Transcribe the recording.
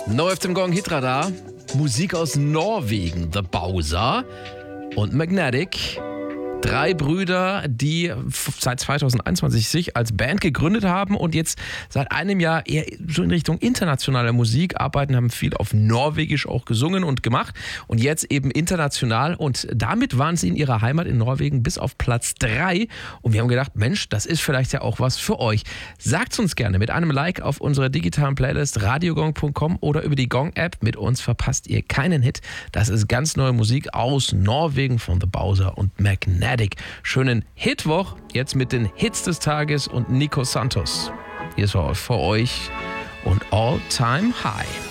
Neu auf dem Gong Hitradar. Musik aus Norwegen. The Bowser und Magnetic. 3 Brüder, die seit 2021 sich als Band gegründet haben und jetzt seit einem Jahr eher so in Richtung internationaler Musik arbeiten, haben viel auf Norwegisch auch gesungen und gemacht und jetzt eben international, und damit waren sie in ihrer Heimat in Norwegen bis auf Platz 3 und wir haben gedacht, Mensch, das ist vielleicht ja auch was für euch. Sagt's uns gerne mit einem Like auf unserer digitalen Playlist radiogong.com oder über die Gong-App. Mit uns verpasst ihr keinen Hit. Das ist ganz neue Musik aus Norwegen von The Bowser und Magnetic. Schönen Hitwoch, jetzt mit den Hits des Tages und Nico Santos. Hier ist für euch und All Time High.